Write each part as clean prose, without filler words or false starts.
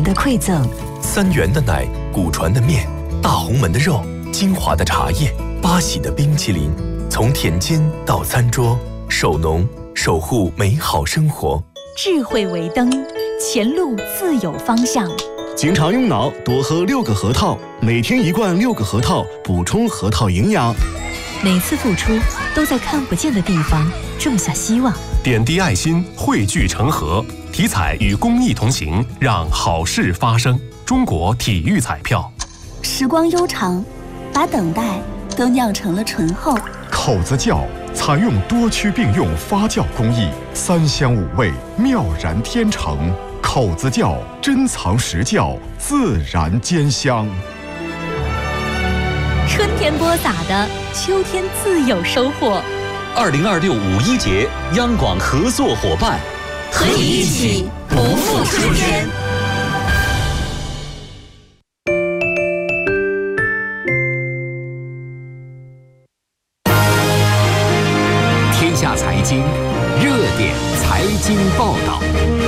的馈赠 ，3元的奶，古传的面，大红门的肉，金华的茶叶，八喜的冰淇淋，从田间到餐桌，守农守护美好生活。 智慧为灯，前路自有方向。 经常用脑，多喝6个核桃，每天1罐6个核桃，补充核桃营养。 每次付出都在看不见的地方种下希望， 点滴爱心，汇聚成河。体彩与公益同行，让好事发生。中国体育彩票。 时光悠长，把等待都酿成了醇厚。 口子窖采用多区并用发酵工艺，3香5味，妙然天成。口子窖珍藏实窖，自然兼香。 春天播撒的，秋天自有收获。 2026五一节，央广合作伙伴， 和你一起不负春天。 天下财经热点财经报道。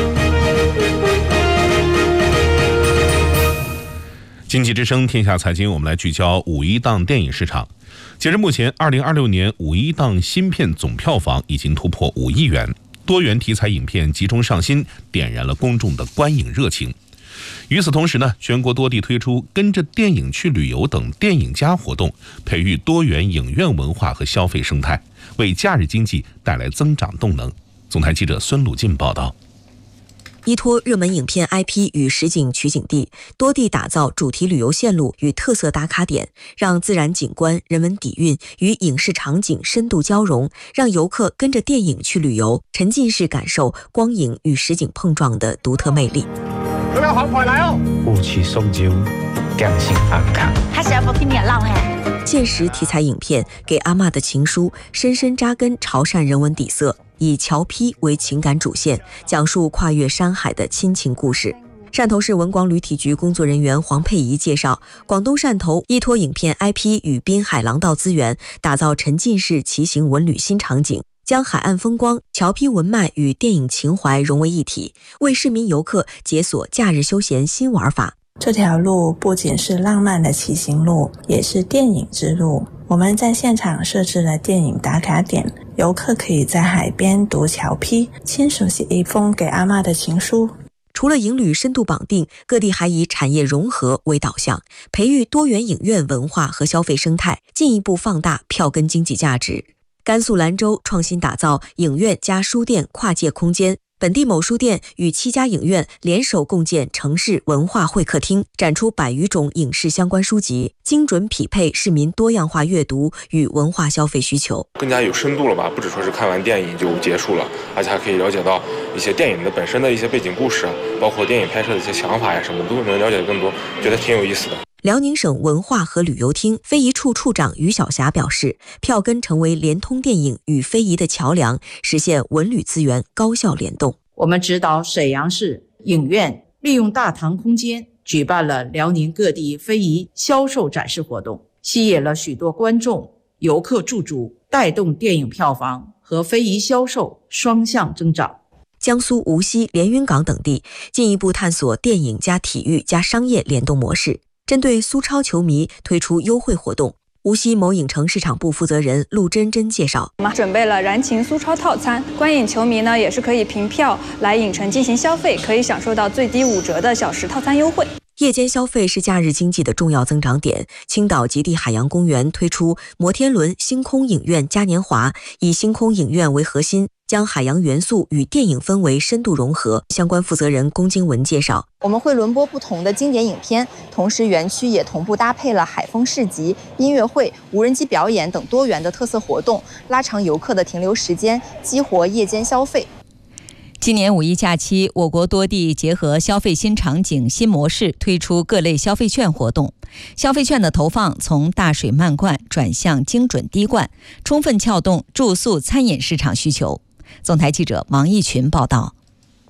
经济之声天下财经，我们来聚焦五一档电影市场。截至目前，2026年五一档新片总票房已经突破5亿元，多元题材影片集中上新，点燃了公众的观影热情。与此同时呢，全国多地推出跟着电影去旅游等电影加活动，培育多元影院文化和消费生态，为假日经济带来增长动能。总台记者孙鲁进报道。 依托热门影片 IP 与实景取景地，多地打造主题旅游线路与特色打卡点，让自然景观、人文底蕴与影视场景深度交融，让游客跟着电影去旅游，沉浸式感受光影与实景碰撞的独特魅力。 都要行快嚟哦！ 雾气送酒，感性安康。 还是要不听点浪哎。 现实题材影片《给阿嬷的情书》深深扎根潮汕人文底色，以侨批为情感主线，讲述跨越山海的亲情故事。汕头市文广旅体局工作人员黄佩仪介绍，广东汕头依托影片 IP 与滨海廊道资源，打造沉浸式骑行文旅新场景，将海岸风光、侨批文脉与电影情怀融为一体，为市民游客解锁假日休闲新玩法。 这条路不仅是浪漫的骑行路，也是电影之路。我们在现场设置了电影打卡点，游客可以在海边读侨批，亲手写一封给阿嬷的情书。 除了影旅深度绑定，各地还以产业融合为导向，培育多元影院文化和消费生态，进一步放大票根经济价值。甘肃兰州创新打造影院加书店跨界空间，本地某书店与7家影院联手共建城市文化会客厅，展出100余种影视相关书籍，精准匹配市民多样化阅读与文化消费需求。 更加有深度了吧，不只说是看完电影就结束了，而且还可以了解到一些电影的本身的一些背景故事，包括电影拍摄的一些想法呀什么，都能了解更多，觉得挺有意思的。 辽宁省文化和旅游厅非遗处处长于晓霞表示，票根成为联通电影与非遗的桥梁，实现文旅资源高效联动。 我们指导沈阳市影院利用大堂空间举办了辽宁各地非遗销售展示活动，吸引了许多观众、游客驻足，带动电影票房和非遗销售双向增长。 江苏无锡、连云港等地进一步探索电影加体育加商业联动模式，针对苏超球迷推出优惠活动。无锡某影城市场部负责人陆真真介绍， 我们准备了燃情苏超套餐，观影球迷呢也是可以凭票来影城进行消费，可以享受到最低5折的小时套餐优惠。 夜间消费是假日经济的重要增长点。青岛极地海洋公园推出摩天轮星空影院嘉年华，以星空影院为核心，将海洋元素与电影氛围深度融合。相关负责人龚经文介绍， 我们会轮播不同的经典影片，同时园区也同步搭配了海风市集、音乐会、无人机表演等多元的特色活动，拉长游客的停留时间，激活夜间消费。 今年五一假期，我国多地结合消费新场景、新模式，推出各类消费券活动。消费券的投放从大水漫灌转向精准滴灌，充分撬动住宿餐饮市场需求。总台记者王义群报道。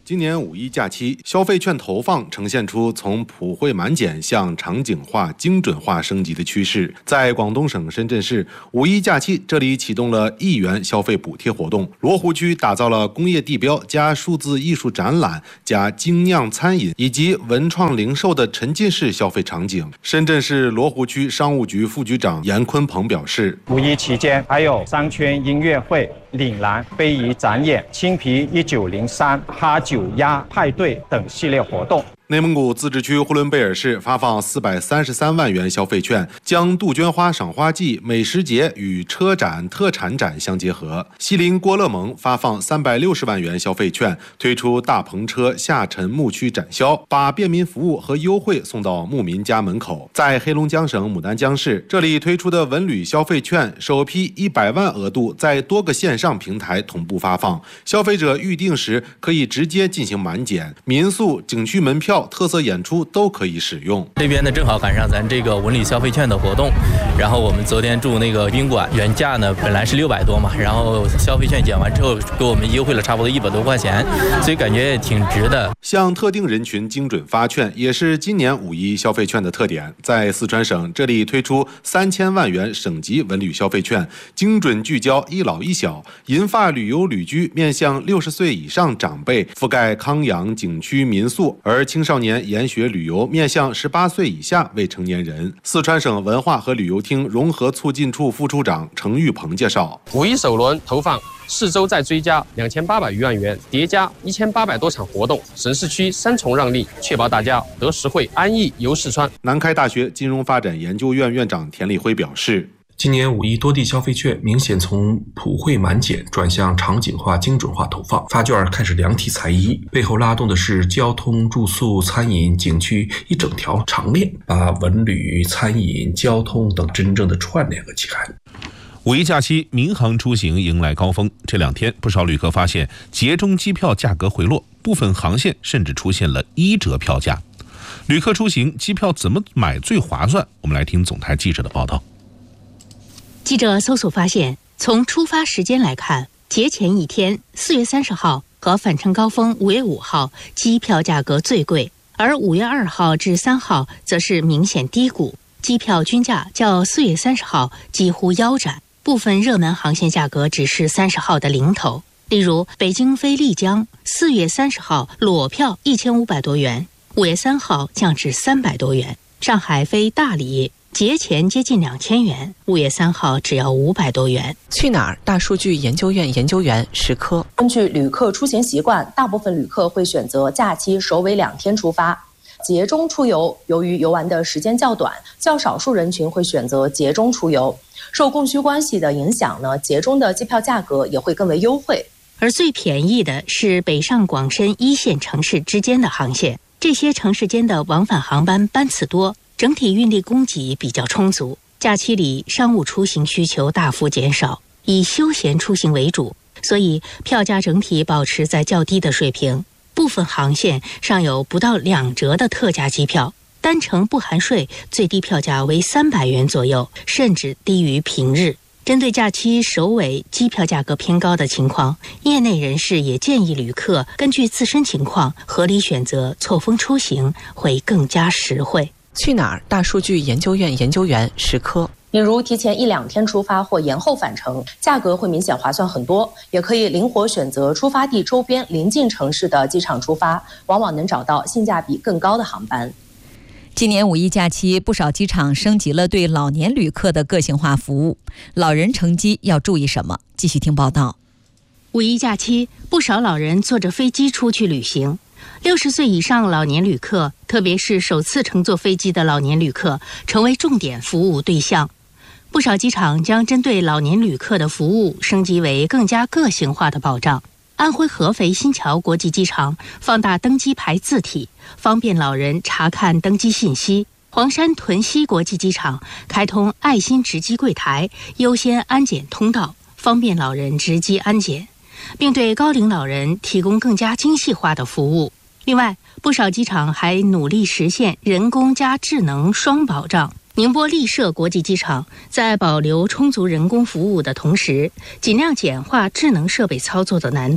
今年五一假期，消费券投放呈现出从普惠满减向场景化、精准化升级的趋势。在广东省深圳市，五一假期这里启动了1元消费补贴活动。罗湖区打造了工业地标加数字艺术展览加精酿餐饮以及文创零售的沉浸式消费场景。深圳市罗湖区商务局副局长严坤鹏表示， 五一期间还有商圈音乐会、岭南非遗展演、青皮1903、哈酒鸭派对等系列活动。 内蒙古自治区呼伦贝尔市发放433万元消费券，将杜鹃花赏花季、美食节与车展、特产展相结合。锡林郭勒盟发放360万元消费券，推出大篷车下沉牧区展销，把便民服务和优惠送到牧民家门口。在黑龙江省牡丹江市，这里推出的文旅消费券首批100万额度在多个线上平台同步发放，消费者预定时可以直接进行满减，民宿、景区门票、特色演出都可以使用。 这边呢正好赶上咱这个文旅消费券的活动，然后我们昨天住那个宾馆，原价呢本来是600多嘛，然后消费券减完之后给我们优惠了差不多100多块钱，所以感觉也挺值的。 向特定人群精准发券也是今年五一消费券的特点。在四川省，这里推出3000万元省级文旅消费券，精准聚焦一老一小，银发旅游旅居面向60岁以上长辈，覆盖康养、景区、民宿，而青少年研学旅游面向18岁以下未成年人。四川省文化和旅游厅融合促进处副处长程玉鹏介绍， 五一首轮投放4周再追加2800余万元，叠加1800多场活动，省市区3重让利，确保大家得实惠安逸游四川。 南开大学金融发展研究院院长田立辉表示， 今年五一多地消费券明显从普惠满减转向场景化、精准化投放，发券开始量体裁衣，背后拉动的是交通、住宿、餐饮、景区一整条长链，把文旅、餐饮、交通等真正的串联了起来。 五一假期，民航出行迎来高峰。这2天，不少旅客发现节中机票价格回落，部分航线甚至出现了1折票价。旅客出行，机票怎么买最划算？我们来听总台记者的报道。 记者搜索发现，从出发时间来看，节前一天4月30号和返程高峰5月5号机票价格最贵，而5月2号至3号则是明显低谷，机票均价较4月30号几乎腰斩，部分热门航线价格只是30号的零头。例如北京飞丽江4月30号裸票1500多元，5月3号降至300多元；上海飞大理节前接近2000元，5月3号只要500多元。 去哪儿大数据研究院研究员石科， 根据旅客出行习惯，大部分旅客会选择假期首尾2天出发。节中出游，由于游玩的时间较短，较少数人群会选择节中出游。受供需关系的影响呢，节中的机票价格也会更为优惠。 而最便宜的是北上广深1线城市之间的航线，这些城市间的往返航班班次多，整体运力供给比较充足。假期里商务出行需求大幅减少，以休闲出行为主，所以票价整体保持在较低的水平。部分航线尚有不到2折的特价机票，单程不含税，最低票价为300元左右，甚至低于平日。针对假期首尾机票价格偏高的情况，业内人士也建议旅客根据自身情况合理选择错峰出行，会更加实惠。 去哪儿大数据研究院研究员石科， 比如提前1-2天出发或延后返程，价格会明显划算很多。也可以灵活选择出发地周边邻近城市的机场出发，往往能找到性价比更高的航班。 今年五一假期，不少机场升级了对老年旅客的个性化服务。老人乘机要注意什么？继续听报道。 五一假期，不少老人坐着飞机出去旅行。60岁以上老年旅客，特别是首次乘坐飞机的老年旅客，成为重点服务对象。不少机场将针对老年旅客的服务升级为更加个性化的保障。安徽合肥新桥国际机场放大登机牌字体，方便老人查看登机信息。黄山屯溪国际机场开通爱心值机柜台，优先安检通道，方便老人值机安检，并对高龄老人提供更加精细化的服务。另外，不少机场还努力实现人工加智能双保障。宁波丽舍国际机场在保留充足人工服务的同时，尽量简化智能设备操作的难度，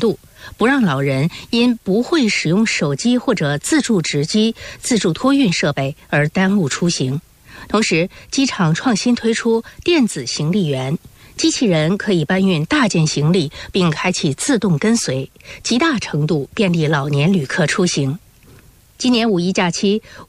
不让老人因不会使用手机或者自助值机、自助托运设备而耽误出行。同时，机场创新推出电子行李员，机器人可以搬运大件行李，并开启自动跟随，极大程度便利老年旅客出行。今年五一假期，